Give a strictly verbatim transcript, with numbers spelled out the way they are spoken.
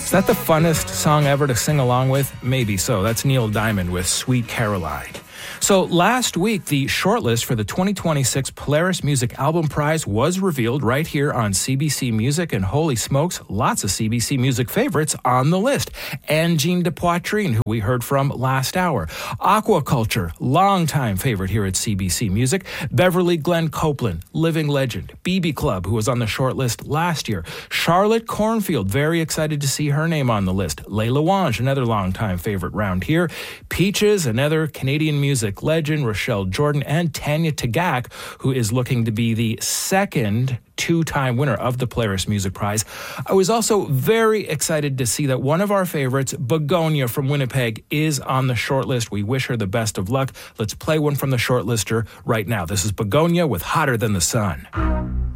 Is that the funnest song ever to sing along with? Maybe so. That's Neil Diamond with Sweet Caroline. So last week, the shortlist for the twenty twenty-six Polaris Music Album Prize was revealed right here on C B C Music, and holy smokes, lots of C B C Music favorites on the list. Angine de Poitrine, who we heard from last hour. Aquaculture, longtime favorite here at C B C Music. Beverly Glenn Copeland, living legend. B B Club, who was on the shortlist last year. Charlotte Cornfield, very excited to see her name on the list. Layla Wange, another longtime favorite round here. Peaches, another Canadian music legend, Rochelle Jordan, and Tanya Tagaq, who is looking to be the second two-time winner of the Polaris Music Prize. I was also very excited to see that one of our favorites, Begonia from Winnipeg, is on the shortlist. We wish her the best of luck. Let's play one from the shortlister right now. This is Begonia with Hotter Than the Sun.